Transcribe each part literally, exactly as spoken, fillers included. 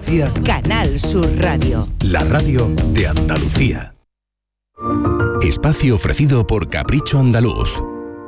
Andalucía. Canal Sur Radio. La radio de Andalucía. Espacio ofrecido por Capricho Andaluz.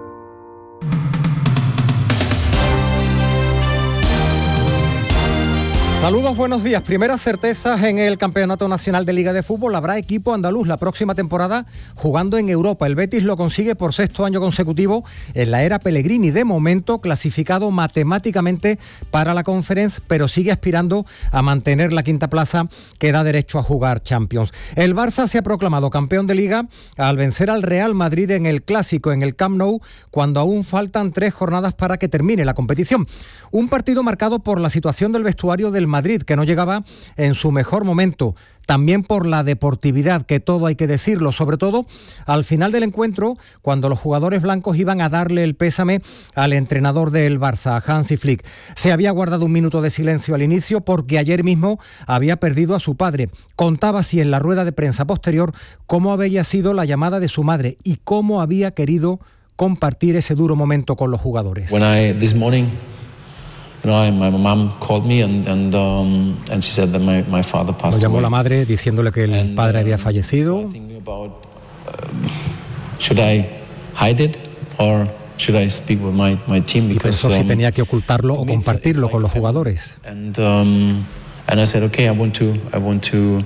Saludos, buenos días. Primeras certezas en el Campeonato Nacional de Liga de Fútbol. Habrá equipo andaluz la próxima temporada jugando en Europa. El Betis lo consigue por sexto año consecutivo en la era Pellegrini. De momento clasificado matemáticamente para la Conference, pero sigue aspirando a mantener la quinta plaza que da derecho a jugar Champions. El Barça se ha proclamado campeón de Liga al vencer al Real Madrid en el Clásico, en el Camp Nou, cuando aún faltan tres jornadas para que termine la competición. Un partido marcado por la situación del vestuario del Madrid, que no llegaba en su mejor momento. También por la deportividad, que todo hay que decirlo, sobre todo al final del encuentro, cuando los jugadores blancos iban a darle el pésame al entrenador del Barça, Hansi Flick. Se había guardado un minuto de silencio al inicio porque ayer mismo había perdido a su padre. Contaba así en la rueda de prensa posterior cómo había sido la llamada de su madre y cómo había querido compartir ese duro momento con los jugadores. When I, this morning, You know, my mom called me and and um, and she said that my my father passed away. Lo llamó la madre diciéndole que el and, padre había fallecido. About, uh, should I hide it or should I speak with my my team? Because, y pensó um, si tenía que ocultarlo o compartirlo con los jugadores. And um, and I said, okay, I want to I want to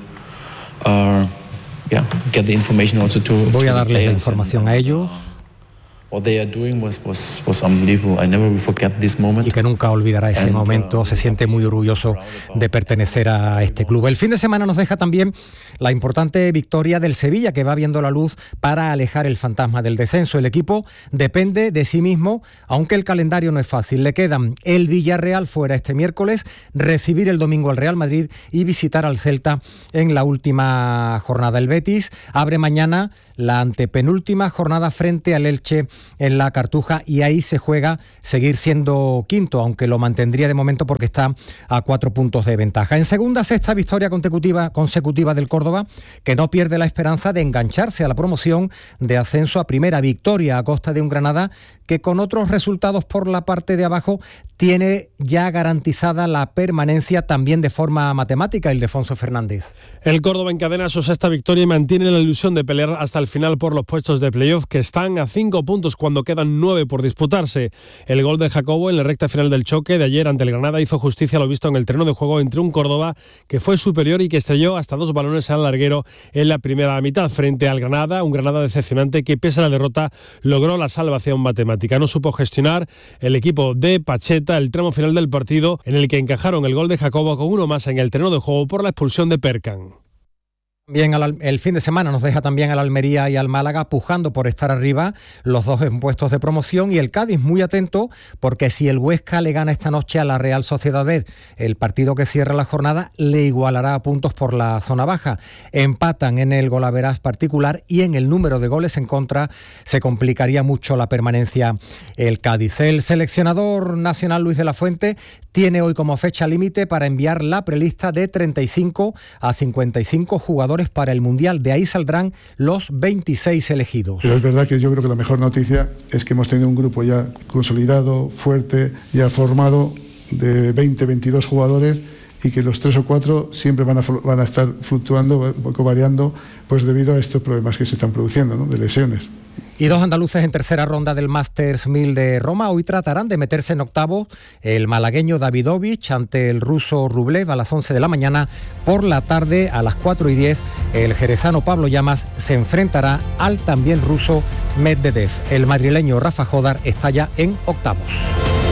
uh, yeah get the information also to. Voy to a darles la información and, a ellos. What they are doing was, was, was unbelievable. I never will forget this moment. Y que nunca olvidará ese And, momento. uh, Se siente muy orgulloso de pertenecer a este club. El fin de semana nos deja también la importante victoria del Sevilla, que va viendo la luz para alejar el fantasma del descenso. El equipo depende de sí mismo, aunque el calendario no es fácil. Le quedan el Villarreal fuera este miércoles, recibir el domingo al Real Madrid y visitar al Celta en la última jornada. El Betis abre mañana la antepenúltima jornada frente al Elche en la Cartuja y ahí se juega seguir siendo quinto, aunque lo mantendría de momento porque está a cuatro puntos de ventaja. En segunda, sexta victoria consecutiva, consecutiva del Córdoba, que no pierde la esperanza de engancharse a la promoción de ascenso a primera. Victoria a costa de un Granada que con otros resultados por la parte de abajo tiene ya garantizada la permanencia también de forma matemática. Ildefonso Fernández. El Córdoba encadena su sexta victoria y mantiene la ilusión de pelear hasta el final por los puestos de playoff, que están a cinco puntos cuando quedan nueve por disputarse. El gol de Jacobo en la recta final del choque de ayer ante el Granada hizo justicia a lo visto en el terreno de juego entre un Córdoba que fue superior y que estrelló hasta dos balones al larguero en la primera mitad frente al Granada, un Granada decepcionante que pese a la derrota logró la salvación matemática. No supo gestionar el equipo de Pacheta el tramo final del partido, en el que encajaron el gol de Jacobo con uno más en el terreno de juego por la expulsión de Perkan. Bien, el fin de semana nos deja también al Almería y al Málaga pujando por estar arriba, los dos en puestos de promoción, y el Cádiz muy atento porque si el Huesca le gana esta noche a la Real Sociedad B, el partido que cierra la jornada le igualará a puntos por la zona baja. Empatan en el golaveraz particular y en el número de goles en contra se complicaría mucho la permanencia el Cádiz. El seleccionador nacional Luis de la Fuente tiene hoy como fecha límite para enviar la prelista de treinta y cinco a cincuenta y cinco jugadores para el Mundial. De ahí saldrán los veintiséis elegidos. Pero es verdad que yo creo que la mejor noticia es que hemos tenido un grupo ya consolidado, fuerte, ya formado, de veinte, veintidós jugadores, y que los tres o cuatro siempre van a, van a estar fluctuando, un poco variando, pues debido a estos problemas que se están produciendo, ¿no?, de lesiones. Y dos andaluces en tercera ronda del Masters mil de Roma. Hoy tratarán de meterse en octavos el malagueño Davidovich ante el ruso Rublev a las once de la mañana. Por la tarde, a las cuatro y diez, el jerezano Pablo Llamas se enfrentará al también ruso Medvedev. El madrileño Rafa Jodar está ya en octavos.